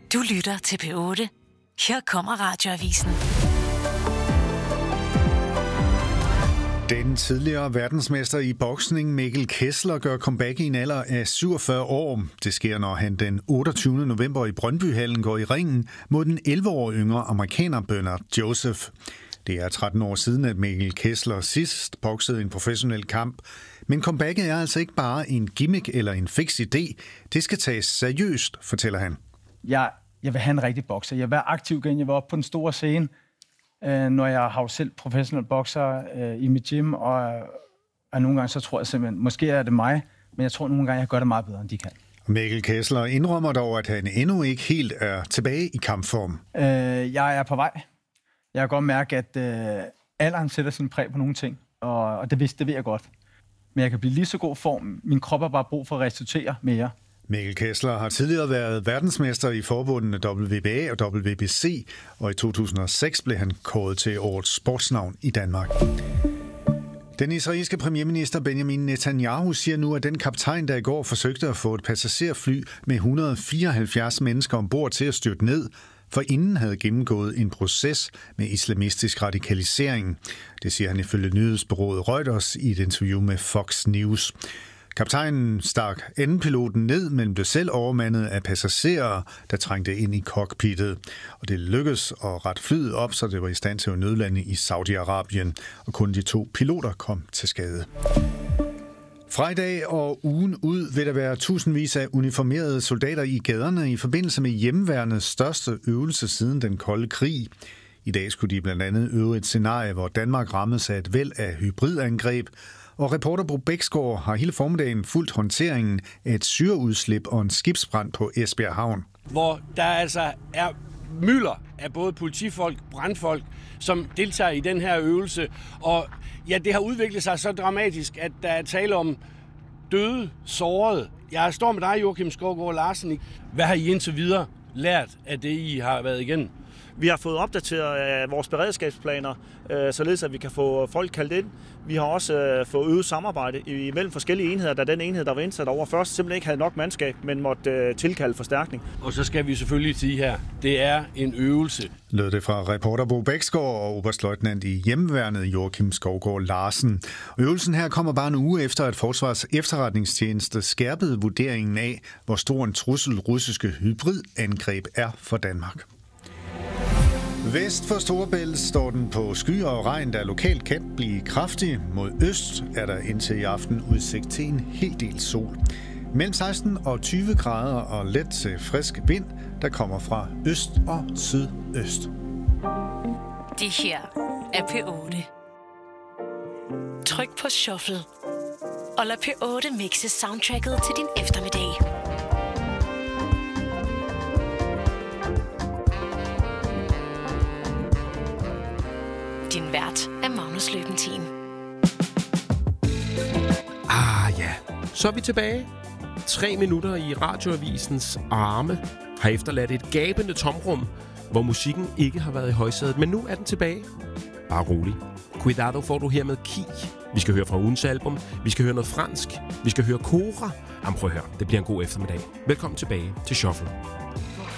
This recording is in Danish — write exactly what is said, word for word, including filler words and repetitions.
Du lytter til P otte. Her kommer Radioavisen. Den tidligere verdensmester i boksning Mikkel Kessler gør comeback i en alder af syvogfyrre år. Det sker, når han den otteogtyvende november i Brøndbyhallen går i ringen mod den elleve år yngre amerikaner Bernard Joseph. Det er tretten år siden, at Mikkel Kessler sidst boksede en professionel kamp. Men comebacket er altså ikke bare en gimmick eller en fix idé. Det skal tages seriøst, fortæller han. Jeg, jeg vil have en rigtig bokser. Jeg vil være aktiv igen. Jeg vil op på den store scene, øh, når jeg har selv professionel bokser øh, i mit gym. Og, og nogle gange så tror jeg simpelthen, måske er det mig, men jeg tror nogle gange, jeg gør det meget bedre, end de kan. Mikkel Kessler indrømmer dog, at han endnu ikke helt er tilbage i kampform. Øh, jeg er på vej. Jeg kan godt mærke, at øh, alderen sætter sin præg på nogle ting, og, og det, vidste, det ved jeg godt. Men jeg kan blive lige så god form. Min krop har bare brug for at restituere mere. Mikkel Kessler har tidligere været verdensmester i forbundene W B A og W B C, og i to tusind og seks blev han kåret til årets sportsnavn i Danmark. Den israelske premierminister Benjamin Netanyahu siger nu, at den kaptajn, der i går forsøgte at få et passagerfly med et hundrede og fireoghalvfjerds mennesker ombord til at styrte ned, for inden havde gennemgået en proces med islamistisk radikalisering. Det siger han ifølge nyhedsbureauet Reuters i et interview med Fox News. Kaptajnen stak andenpiloten ned, men blev selv overmandet af passagerer, der trængte ind i cockpittet. Og det lykkedes at rette flyet op, så det var i stand til at nødlande i Saudi-Arabien, og kun de to piloter kom til skade. Fra i dag og ugen ud vil der være tusindvis af uniformerede soldater i gaderne i forbindelse med hjemmeværnets største øvelse siden den kolde krig. I dag skulle de blandt andet øve et scenarie, hvor Danmark rammes af et væld af hybridangreb, og reporter Bo Bæksgaard har hele formiddagen fulgt håndteringen af et syreudslip og en skibsbrand på Esbjerg Havn. Hvor der altså er mylder af både politifolk, brandfolk, som deltager i den her øvelse. Og ja, det har udviklet sig så dramatisk, at der er tale om døde, sårede. Jeg står med dig, Joachim Skovgaard Larsen. Hvad har I indtil videre lært af det, I har været igennem? Vi har fået opdateret vores beredskabsplaner, således at vi kan få folk kaldt ind. Vi har også fået øget samarbejde imellem forskellige enheder, da den enhed, der var indsat over først, simpelthen ikke havde nok mandskab, men måtte tilkalde forstærkning. Og så skal vi selvfølgelig sige her, det er en øvelse. Lød det fra reporter Bo Bæksgaard og oberstløjtnant i hjemmeværnet Joachim Skovgaard Larsen. Øvelsen her kommer bare en uge efter, at Forsvars Efterretningstjeneste skærpede vurderingen af, hvor stor en trussel russiske hybridangreb er for Danmark. Vest for Storebælt står den på skyer og regn, der lokalt kan blive kraftig. Mod øst er der indtil i aften udsigt til en hel del sol. Mellem seksten og tyve grader og let til frisk vind, der kommer fra øst og sydøst. Det her er P otte. Tryk på shuffle og lad P otte mixe soundtracket til din eftermiddag. Din vært er Magnus Løbentin. Ah ja, så er vi tilbage. Tre minutter i Radioavisens arme har efterladt et gabende tomrum, hvor musikken ikke har været i højsædet, men nu er den tilbage. Bare rolig. Cuidado får du her med Ki. Vi skal høre fra ugens album. Vi skal høre noget fransk. Vi skal høre Kora. Jamen prøv at høre, det bliver en god eftermiddag. Velkommen tilbage til Shuffle.